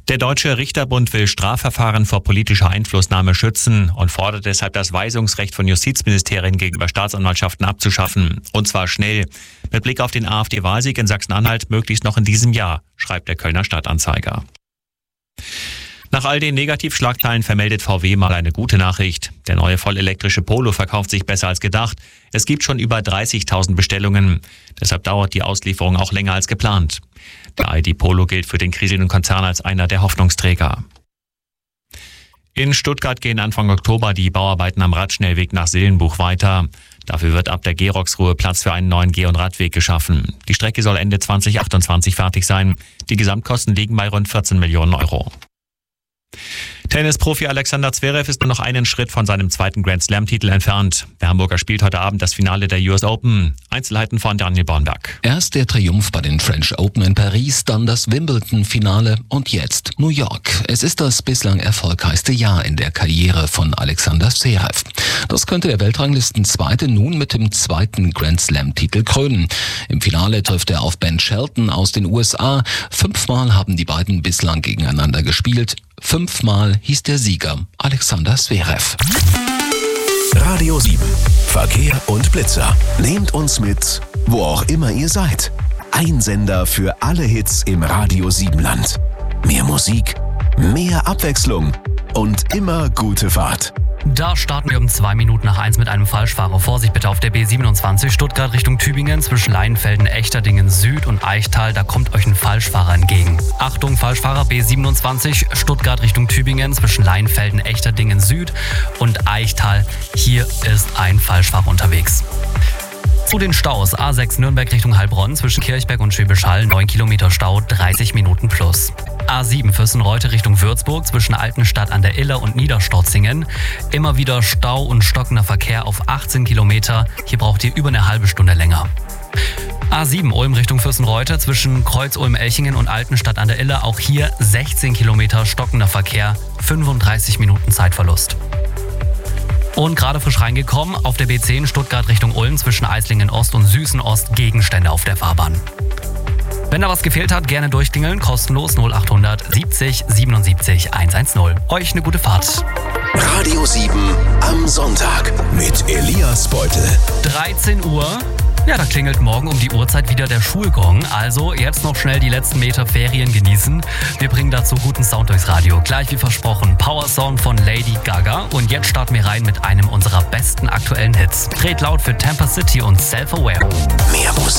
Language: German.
Der Deutsche Richterbund will Strafverfahren vor politischer Einflussnahme schützen und fordert deshalb das Weisungsrecht von Justizministerien gegenüber Staatsanwaltschaften abzuschaffen. Und zwar schnell. Mit Blick auf den AfD-Wahlsieg in Sachsen-Anhalt möglichst noch in diesem Jahr, schreibt der Kölner Stadtanzeiger. Nach all den Negativschlagzeilen vermeldet VW mal eine gute Nachricht. Der neue vollelektrische Polo verkauft sich besser als gedacht. Es gibt schon über 30.000 Bestellungen. Deshalb dauert die Auslieferung auch länger als geplant. Der ID Polo gilt für den kriselnden Konzern als einer der Hoffnungsträger. In Stuttgart gehen Anfang Oktober die Bauarbeiten am Radschnellweg nach Sillenbuch weiter. Dafür wird ab der Geroxruhe Platz für einen neuen Geh- und Radweg geschaffen. Die Strecke soll Ende 2028 fertig sein. Die Gesamtkosten liegen bei rund 14 Millionen Euro. Tennisprofi Alexander Zverev ist nur noch einen Schritt von seinem zweiten Grand-Slam-Titel entfernt. Der Hamburger spielt heute Abend das Finale der US Open. Einzelheiten von Daniel Bornberg. Erst der Triumph bei den French Open in Paris, dann das Wimbledon-Finale und jetzt New York. Es ist das bislang erfolgreichste Jahr in der Karriere von Alexander Zverev. Das könnte der Weltranglistenzweite nun mit dem zweiten Grand-Slam-Titel krönen. Im Finale trifft er auf Ben Shelton aus den USA. 5-mal haben die beiden bislang gegeneinander gespielt. 5-mal hieß der Sieger Alexander Zverev. Radio 7. Verkehr und Blitzer. Nehmt uns mit, wo auch immer ihr seid. Ein Sender für alle Hits im Radio 7 Land. Mehr Musik, mehr Abwechslung und immer gute Fahrt. Da starten wir um 2 Minuten nach 1 mit einem Falschfahrer. Vorsicht bitte auf der B27 Stuttgart Richtung Tübingen zwischen Leinfelden, Echterdingen Süd und Eichtal. Da kommt euch ein Falschfahrer entgegen. Achtung, Falschfahrer B27 Stuttgart Richtung Tübingen zwischen Leinfelden, Echterdingen Süd und Eichtal. Hier ist ein Falschfahrer unterwegs. Zu den Staus. A6 Nürnberg Richtung Heilbronn zwischen Kirchberg und Schwäbisch Hall 9 Kilometer Stau, 30 Minuten plus. A7 Fürstenreute Richtung Würzburg zwischen Altenstadt an der Iller und Niederstorzingen. Immer wieder Stau und stockender Verkehr auf 18 Kilometer. Hier braucht ihr über eine halbe Stunde länger. A7 Ulm Richtung Fürstenreute zwischen Kreuz-Ulm-Elchingen und Altenstadt an der Iller. Auch hier 16 Kilometer stockender Verkehr, 35 Minuten Zeitverlust. Und gerade frisch reingekommen, auf der B10 Stuttgart Richtung Ulm zwischen Eislingen Ost und Süßen Ost Gegenstände auf der Fahrbahn. Wenn da was gefehlt hat, gerne durchklingeln, kostenlos 0800 70 77 110. Euch eine gute Fahrt. Radio 7 am Sonntag mit Elias Beutel. 13 Uhr. Ja, da klingelt morgen um die Uhrzeit wieder der Schulgong. Also jetzt noch schnell die letzten Meter Ferien genießen. Wir bringen dazu guten Sound durchs Radio. Gleich wie versprochen, Power Song von Lady Gaga. Und jetzt starten wir rein mit einem unserer besten aktuellen Hits. Dreht laut für Tampa City und Self-Aware. Mehr Musik.